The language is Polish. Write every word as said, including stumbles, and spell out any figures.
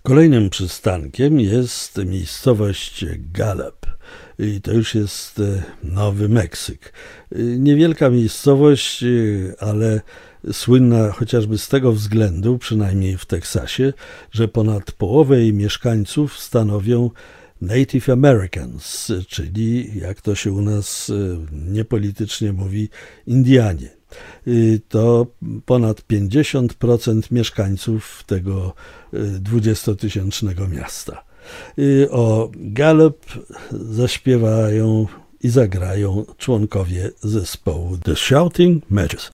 Kolejnym przystankiem jest miejscowość Gallup. I to już jest Nowy Meksyk. Niewielka miejscowość, ale słynna chociażby z tego względu, przynajmniej w Teksasie, że ponad połowę jej mieszkańców stanowią Native Americans, czyli jak to się u nas niepolitycznie mówi, Indianie. To ponad pięćdziesiąt procent mieszkańców tego dwudziestotysięcznego miasta. O Gallup zaśpiewają i zagrają członkowie zespołu The Shouting Mages.